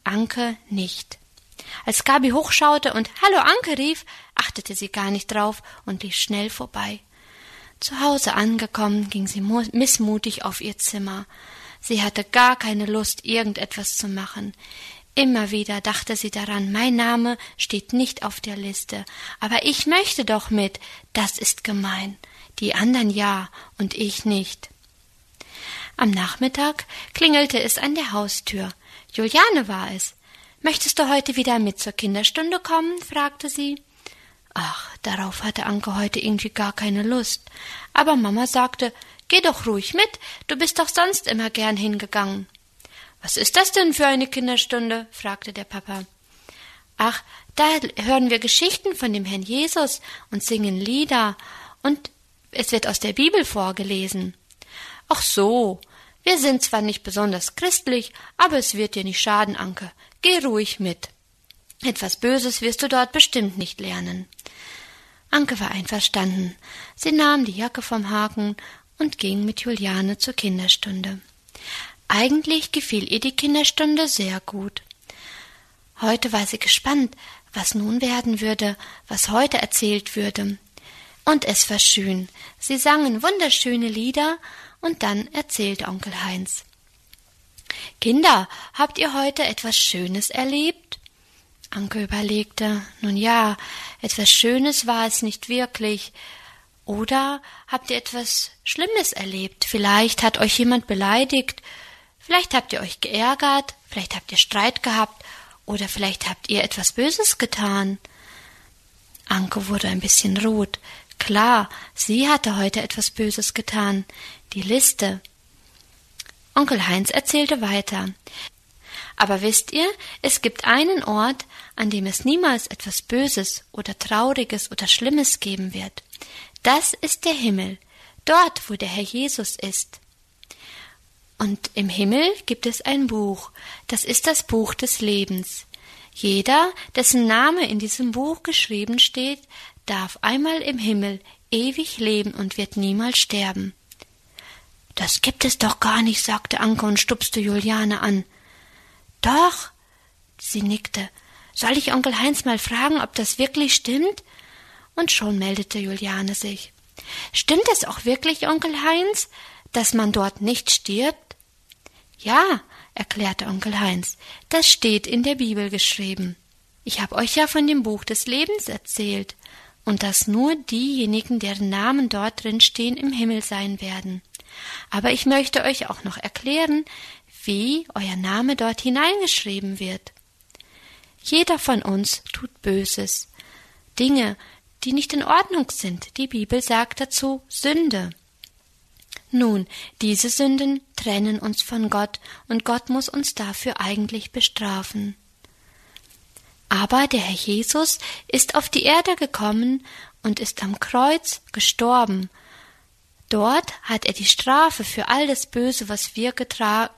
Anke nicht. Als Gabi hochschaute und »Hallo Anke« rief, achtete sie gar nicht drauf und lief schnell vorbei. Zu Hause angekommen, ging sie missmutig auf ihr Zimmer. Sie hatte gar keine Lust, irgendetwas zu machen. Immer wieder dachte sie daran, mein Name steht nicht auf der Liste, aber ich möchte doch mit, das ist gemein. Die anderen ja und ich nicht. Am Nachmittag klingelte es an der Haustür. Juliane war es. »Möchtest du heute wieder mit zur Kinderstunde kommen?« fragte sie. Ach, darauf hatte Anke heute irgendwie gar keine Lust. Aber Mama sagte, »Geh doch ruhig mit, du bist doch sonst immer gern hingegangen.« »Was ist das denn für eine Kinderstunde?« fragte der Papa. »Ach, da hören wir Geschichten von dem Herrn Jesus und singen Lieder und es wird aus der Bibel vorgelesen.« »Ach so, wir sind zwar nicht besonders christlich, aber es wird dir nicht schaden, Anke. Geh ruhig mit. Etwas Böses wirst du dort bestimmt nicht lernen.« Anke war einverstanden. Sie nahm die Jacke vom Haken und ging mit Juliane zur Kinderstunde. Eigentlich gefiel ihr die Kinderstunde sehr gut. Heute war sie gespannt, was nun werden würde, was heute erzählt würde. Und es war schön. Sie sangen wunderschöne Lieder und dann erzählte Onkel Heinz. »Kinder, habt ihr heute etwas Schönes erlebt?« Anke überlegte, nun ja, etwas Schönes war es nicht wirklich. Oder habt ihr etwas Schlimmes erlebt? Vielleicht hat euch jemand beleidigt, vielleicht habt ihr euch geärgert, vielleicht habt ihr Streit gehabt oder vielleicht habt ihr etwas Böses getan. Anke wurde ein bisschen rot. Klar, sie hatte heute etwas Böses getan. Die Liste. Onkel Heinz erzählte weiter. Aber wisst ihr, es gibt einen Ort, an dem es niemals etwas Böses oder Trauriges oder Schlimmes geben wird. Das ist der Himmel, dort, wo der Herr Jesus ist. Und im Himmel gibt es ein Buch, das ist das Buch des Lebens. Jeder, dessen Name in diesem Buch geschrieben steht, darf einmal im Himmel ewig leben und wird niemals sterben. »Das gibt es doch gar nicht«, sagte Anke und stupste Juliane an. »Doch«, sie nickte. »Soll ich Onkel Heinz mal fragen, ob das wirklich stimmt?« Und schon meldete Juliane sich. »Stimmt es auch wirklich, Onkel Heinz, dass man dort nicht stirbt?« »Ja«, erklärte Onkel Heinz, »das steht in der Bibel geschrieben. Ich habe euch ja von dem Buch des Lebens erzählt und dass nur diejenigen, deren Namen dort drin stehen, im Himmel sein werden. Aber ich möchte euch auch noch erklären, wie euer Name dort hineingeschrieben wird. Jeder von uns tut Böses, Dinge, die nicht in Ordnung sind. Die Bibel sagt dazu Sünde. Nun, diese Sünden trennen uns von Gott und Gott muss uns dafür eigentlich bestrafen. Aber der Herr Jesus ist auf die Erde gekommen und ist am Kreuz gestorben. Dort hat er die Strafe für all das Böse, was wir getan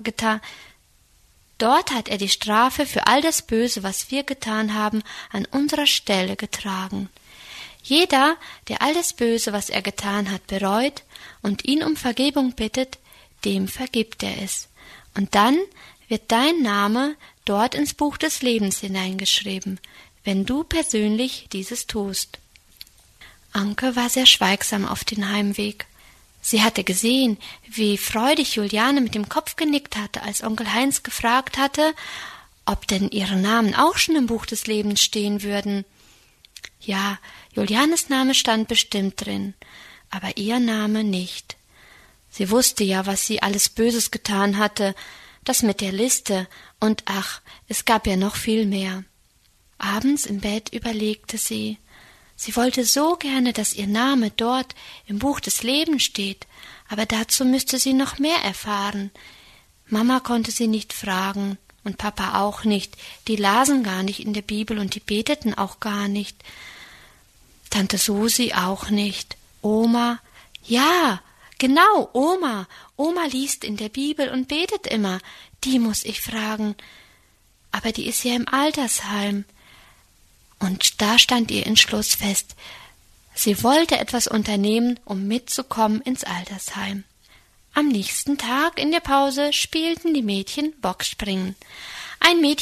haben, an unserer Stelle getragen. Jeder, der all das Böse, was er getan hat, bereut und ihn um Vergebung bittet, dem vergibt er es. Und dann wird dein Name dort ins Buch des Lebens hineingeschrieben, wenn du persönlich dieses tust. Anke war sehr schweigsam auf den Heimweg. Sie hatte gesehen, wie freudig Juliane mit dem Kopf genickt hatte, als Onkel Heinz gefragt hatte, ob denn ihre Namen auch schon im Buch des Lebens stehen würden. Ja, Julianes Name stand bestimmt drin, aber ihr Name nicht. Sie wusste ja, was sie alles Böses getan hatte, das mit der Liste, und ach, es gab ja noch viel mehr. Abends im Bett überlegte sie. Sie wollte so gerne, dass ihr Name dort im Buch des Lebens steht, aber dazu müsste sie noch mehr erfahren. Mama konnte sie nicht fragen und Papa auch nicht. Die lasen gar nicht in der Bibel und die beteten auch gar nicht. Tante Susi auch nicht. Oma, ja, genau, Oma. Oma liest in der Bibel und betet immer. Die muss ich fragen. Aber die ist ja im Altersheim. Und da stand ihr Entschluss fest. Sie wollte etwas unternehmen, um mitzukommen ins Altersheim. Am nächsten Tag in der Pause spielten die Mädchen Bockspringen. Ein Mädchen